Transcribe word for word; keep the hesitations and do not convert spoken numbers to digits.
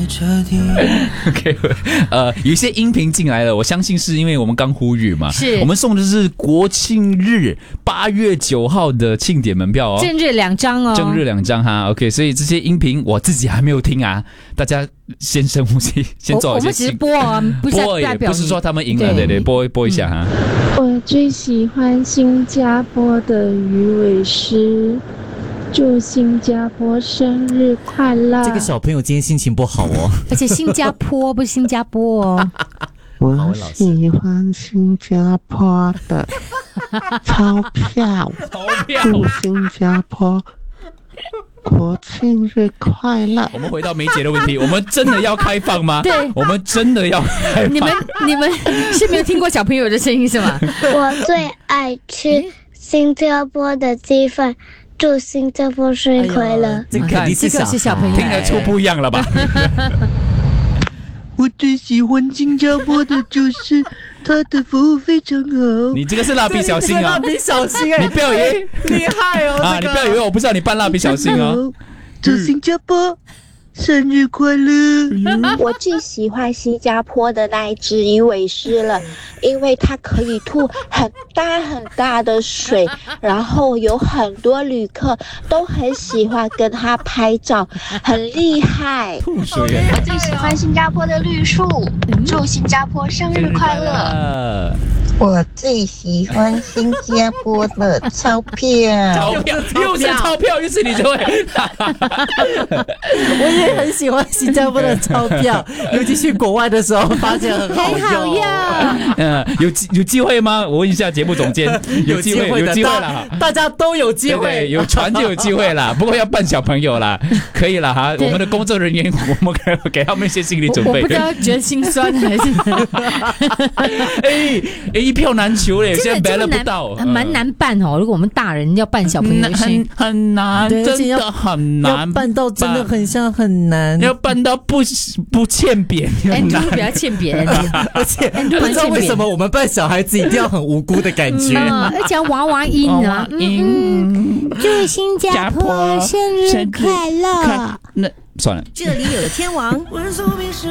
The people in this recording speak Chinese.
OK， 呃，有一些音频进来了，我相信是因为我们刚呼吁嘛， 是我们送的是国庆日八月九号的庆典门票哦， 正日两张哦， 正日两张哈 ，OK， 所以这些音频我自己还没有听啊，大家先深呼吸，先做好一些我们只是播啊，不是播代表也不是说他们赢了，对对，播播一下哈。 我最喜欢新加坡的鱼尾狮，祝新加坡生日快乐！ 这个小朋友今天心情不好哦， 而且新加坡不是新加坡哦。 我喜欢新加坡的钞票，祝新加坡国庆日快乐！ 我们回到梅姐的问题，我们真的要开放吗？ 对， 我们真的要开放。 你们你们是没有听过小朋友的声音是吗？ 我最爱吃新加坡的鸡饭，祝新加坡生日快乐！ 哎、这个肯定是小这个是小朋友， 听得出不一样了吧？ 我最喜欢新加坡的就是他的服务非常好。 你这个是蜡笔小新啊！ 蜡笔小新哎， 你不要以为厉害哦！ 啊， 这个、 你不要以为我不知道你扮蜡笔小新哦。 祝新加坡生日快乐！ 我最喜欢新加坡的那一只鱼尾狮了，因为它可以吐很大很大的水，然后有很多旅客都很喜欢跟它拍照，很厉害。 吐水我最喜欢新加坡的绿树，祝新加坡生日快乐！ 我最喜欢新加坡的钞票， 钞票又是钞票，又是你这位。 我也很喜欢新加坡的钞票，尤其去国外的时候，发现很好用。 很好用。 嗯，有有机会吗？我问一下节目总监，有机会，有机会了， 大家都有机会， 对对，有船就有机会啦。不过要扮小朋友啦，可以了哈。我们的工作人员，我们给给他们一些心理准备。 我, 我不知道觉得心酸还是哎哎，一票难求嘞，现在白了不到， 蛮难办哦。如果我们大人要扮小朋友， 很很难，真的很难， 要扮到真的很像很难， 要扮到不不欠扁。 Andrew 比较欠扁， 而且不知道为什么我们扮小孩子一定要很无辜的感觉， 嗯、而且要娃娃音啊， 嗯， 祝新加坡生日快乐。 那算了， 这里有个天王。